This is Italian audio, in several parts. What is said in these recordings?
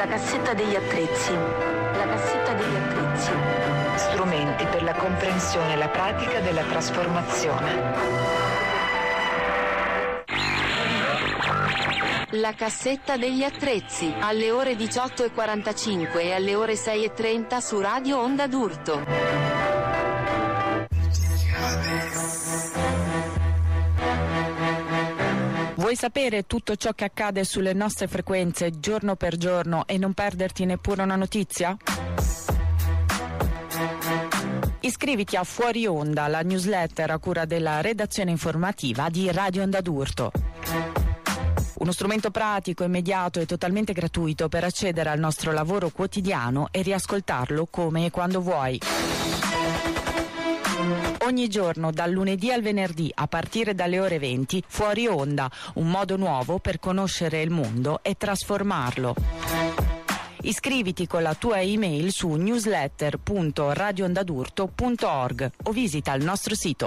La cassetta degli attrezzi. La cassetta degli attrezzi. Strumenti per la comprensione e la pratica della trasformazione. La cassetta degli attrezzi, alle ore 18:45 e alle ore 6:30 su Radio Onda d'Urto. Vuoi sapere tutto ciò che accade sulle nostre frequenze giorno per giorno e non perderti neppure una notizia? Iscriviti a Fuori Onda, la newsletter a cura della redazione informativa di Radio Onda d'Urto. Uno strumento pratico, immediato e totalmente gratuito per accedere al nostro lavoro quotidiano e riascoltarlo come e quando vuoi. Ogni giorno, dal lunedì al venerdì, a partire dalle ore 20, Fuori Onda, un modo nuovo per conoscere il mondo e trasformarlo. Iscriviti con la tua email su newsletter.radioondadurto.org o visita il nostro sito.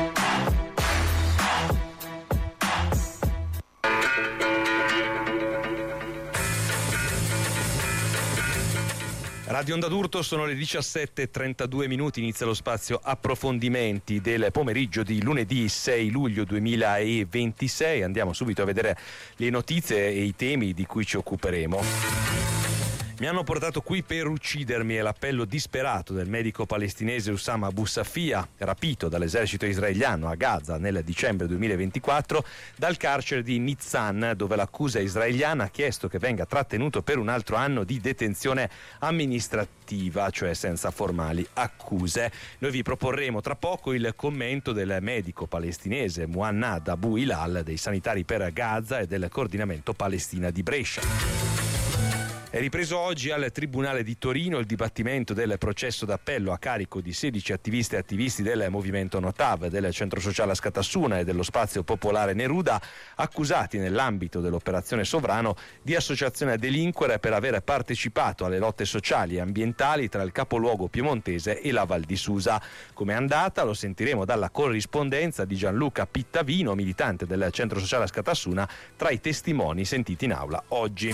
Radio Onda d'Urto, sono le 17:32, inizia lo spazio approfondimenti del pomeriggio di lunedì 6 luglio 2026. Andiamo subito a vedere le notizie e i temi di cui ci occuperemo. Mi hanno portato qui per uccidermi è l'appello disperato del medico palestinese Oussama Abu Safia, rapito dall'esercito israeliano a Gaza nel dicembre 2024 dal carcere di Nitzan, dove l'accusa israeliana ha chiesto che venga trattenuto per un altro anno di detenzione amministrativa, cioè senza formali accuse. Noi vi proporremo tra poco il commento del medico palestinese Muhannad Abu Hilal, dei sanitari per Gaza e del coordinamento Palestina di Brescia. È ripreso oggi al Tribunale di Torino il dibattimento del processo d'appello a carico di 16 attiviste e attivisti del movimento Notav, del Centro Sociale Askatassuna e dello Spazio Popolare Neruda, accusati nell'ambito dell'operazione Sovrano di associazione a delinquere per aver partecipato alle lotte sociali e ambientali tra il capoluogo piemontese e la Val di Susa. Come è andata lo sentiremo dalla corrispondenza di Gianluca Pittavino, militante del Centro Sociale Askatassuna, tra i testimoni sentiti in aula oggi.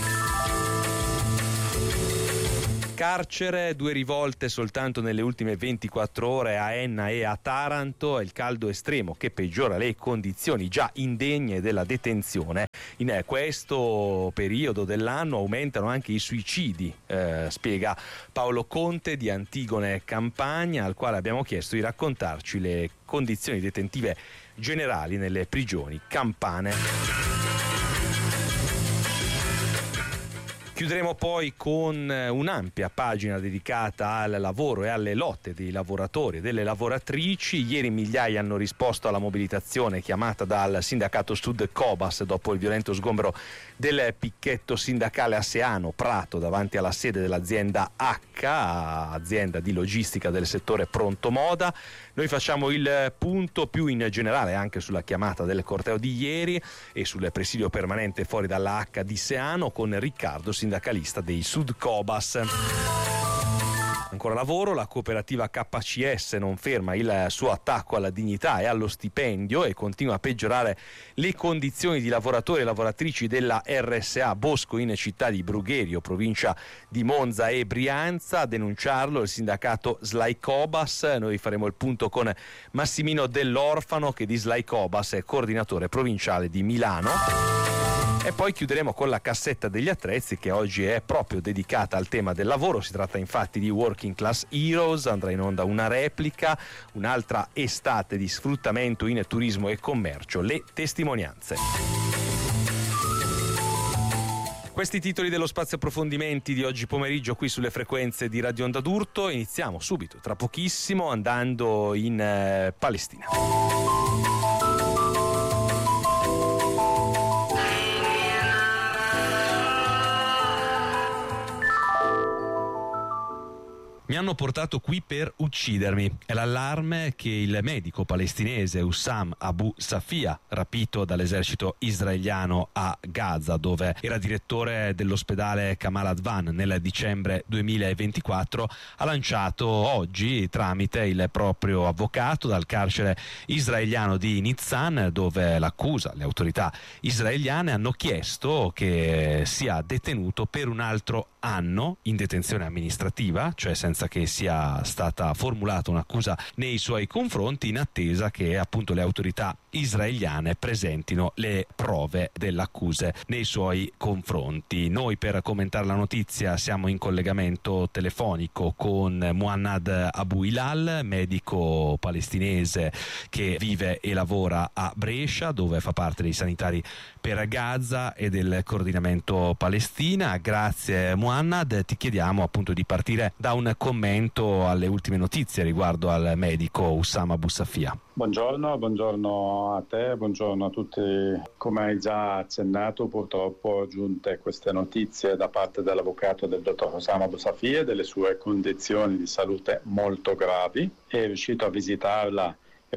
Carcere, 2 rivolte soltanto nelle ultime 24 ore a Enna e a Taranto, il caldo estremo che peggiora le condizioni già indegne della detenzione. In questo periodo dell'anno aumentano anche i suicidi, spiega Paolo Conte di Antigone Campania, al quale abbiamo chiesto di raccontarci le condizioni detentive generali nelle prigioni campane. Chiuderemo poi con un'ampia pagina dedicata al lavoro e alle lotte dei lavoratori e delle lavoratrici. Ieri migliaia hanno risposto alla mobilitazione chiamata dal sindacato Sud Cobas dopo il violento sgombero del picchetto sindacale a Seano Prato davanti alla sede dell'azienda H, azienda di logistica del settore pronto moda. Noi facciamo il punto più in generale anche sulla chiamata del corteo di ieri e sul presidio permanente fuori dalla H di Seano con Riccardo, sindacalista dei Sud Cobas. Ancora lavoro, la cooperativa KCS non ferma il suo attacco alla dignità e allo stipendio e continua a peggiorare le condizioni di lavoratori e lavoratrici della RSA Bosco in città di Brugherio, provincia di Monza e Brianza. A denunciarlo il sindacato Slaicobas. Noi faremo il punto con Massimino Dell'Orfano, che di Slaicobas è coordinatore provinciale di Milano. E poi chiuderemo con la cassetta degli attrezzi, che oggi è proprio dedicata al tema del lavoro. Si tratta infatti di Working Class Heroes, andrà in onda una replica, un'altra estate di sfruttamento in turismo e commercio, le testimonianze. Questi titoli dello spazio approfondimenti di oggi pomeriggio qui sulle frequenze di Radio Onda d'Urto. Iniziamo subito, tra pochissimo, andando in Palestina. Mi hanno portato qui per uccidermi. È l'allarme che il medico palestinese Hussam Abu Safia, rapito dall'esercito israeliano a Gaza, dove era direttore dell'ospedale Kamal Advan nel dicembre 2024, ha lanciato oggi tramite il proprio avvocato dal carcere israeliano di Nitzan, dove l'accusa, le autorità israeliane hanno chiesto che sia detenuto per un altro anno in detenzione amministrativa, cioè senza che sia stata formulata un'accusa nei suoi confronti, in attesa che appunto le autorità israeliane presentino le prove delle accuse nei suoi confronti. Noi per commentare la notizia siamo in collegamento telefonico con Muhannad Abu Hilal, medico palestinese che vive e lavora a Brescia, dove fa parte dei sanitari per Gaza e del coordinamento Palestina. Grazie Muhannad, ti chiediamo appunto di partire da un commento alle ultime notizie riguardo al medico Hussam Abu Safia. Buongiorno a te, buongiorno a tutti. Come hai già accennato, purtroppo giunte queste notizie da parte dell'avvocato del dottor Hussam Abu Safia delle sue condizioni di salute molto gravi. È riuscito a visitarlo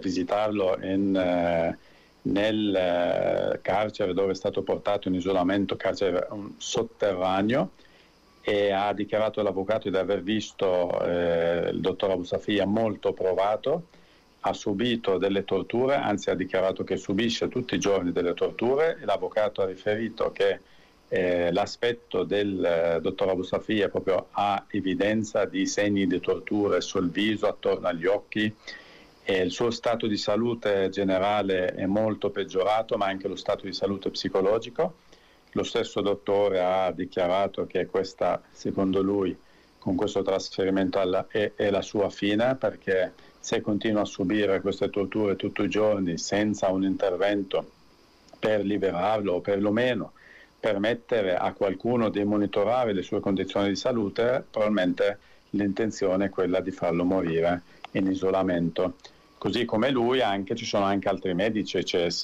nel carcere dove è stato portato in isolamento, carcere sotterraneo, e ha dichiarato l'avvocato di aver visto il dottor Abu Safia molto provato. Ha subito delle torture, anzi ha dichiarato che subisce tutti i giorni delle torture. L'avvocato ha riferito che l'aspetto del dottor Abu Safia proprio ha evidenza di segni di torture sul viso, attorno agli occhi, e il suo stato di salute generale è molto peggiorato, ma anche lo stato di salute psicologico. Lo stesso dottore ha dichiarato che questa, secondo lui, con questo trasferimento è la sua fine, perché se continua a subire queste torture tutti i giorni senza un intervento per liberarlo o perlomeno permettere a qualcuno di monitorare le sue condizioni di salute, probabilmente l'intenzione è quella di farlo morire in isolamento. Così come lui ci sono anche altri medici,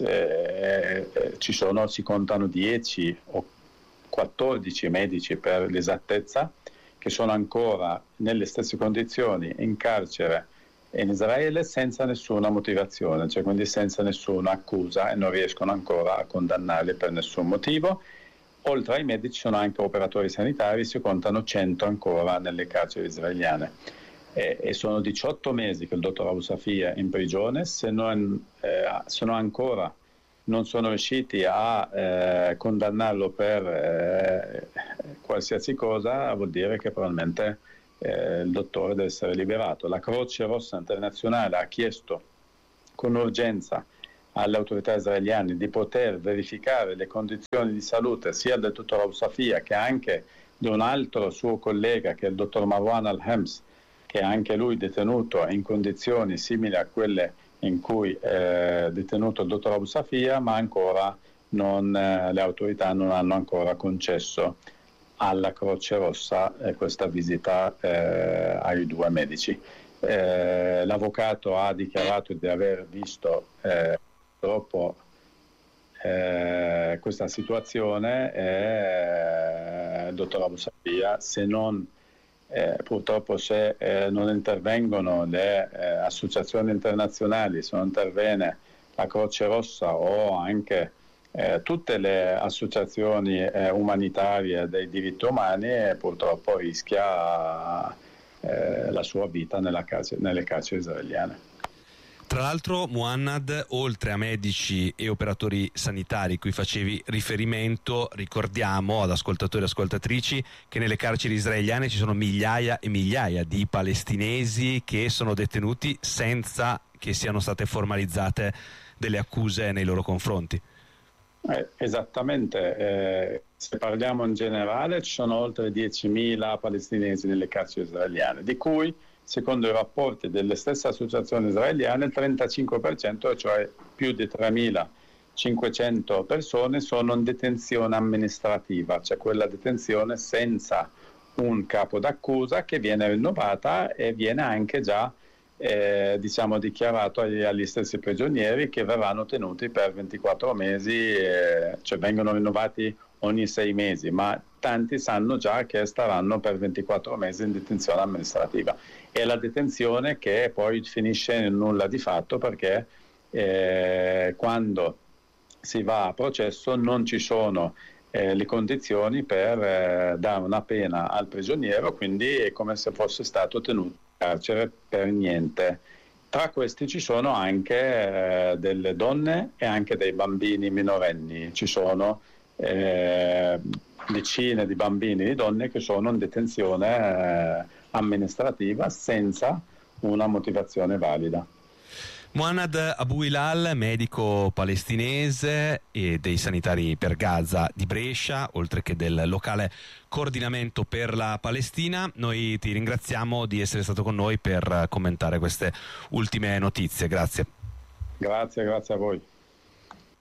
si contano 10 o 14 medici per l'esattezza, che sono ancora nelle stesse condizioni in carcere in Israele senza nessuna motivazione, cioè quindi senza nessuna accusa, e non riescono ancora a condannarli per nessun motivo. Oltre ai medici sono anche operatori sanitari, si contano 100 ancora nelle carceri israeliane. E sono 18 mesi che il dottor Abu Safia è in prigione. Se non sono riusciti a condannarlo per qualsiasi cosa, vuol dire che probabilmente il dottore deve essere liberato. La Croce Rossa Internazionale ha chiesto con urgenza alle autorità israeliane di poter verificare le condizioni di salute sia del dottor Abu Safia che anche di un altro suo collega, che è il dottor Marwan Al-Hems, che è anche lui detenuto in condizioni simili a quelle in cui è detenuto il dottor Abu Safia, ma ancora le autorità non hanno ancora concesso alla Croce Rossa questa visita ai due medici. L'avvocato ha dichiarato di aver visto purtroppo questa situazione, il dottor Abu Safia, purtroppo se non intervengono le associazioni internazionali, se non interviene la Croce Rossa o anche tutte le associazioni umanitarie dei diritti umani, purtroppo rischia la sua vita nelle carceri israeliane. Tra l'altro, Muhannad, oltre a medici e operatori sanitari cui facevi riferimento, ricordiamo ad ascoltatori e ascoltatrici che nelle carceri israeliane ci sono migliaia e migliaia di palestinesi che sono detenuti senza che siano state formalizzate delle accuse nei loro confronti. Esattamente, se parliamo in generale ci sono oltre 10.000 palestinesi nelle carceri israeliane, di cui, secondo i rapporti delle stesse associazioni israeliane, il 35%, cioè più di 3.500 persone, sono in detenzione amministrativa, cioè quella detenzione senza un capo d'accusa, che viene rinnovata e viene anche già dichiarato agli stessi prigionieri che verranno tenuti per 24 mesi, cioè vengono rinnovati ogni 6 mesi, ma tanti sanno già che staranno per 24 mesi in detenzione amministrativa. È la detenzione che poi finisce in nulla di fatto, perché quando si va a processo non ci sono le condizioni per dare una pena al prigioniero, quindi è come se fosse stato tenuto in carcere per niente. Tra questi ci sono anche delle donne e anche dei bambini minorenni. Ci sono decine di bambini e di donne che sono in detenzione amministrativa senza una motivazione valida. Muannad Abu Hilal, medico palestinese e dei sanitari per Gaza di Brescia, oltre che del locale coordinamento per la Palestina, noi ti ringraziamo di essere stato con noi per commentare queste ultime notizie. Grazie. Grazie a voi.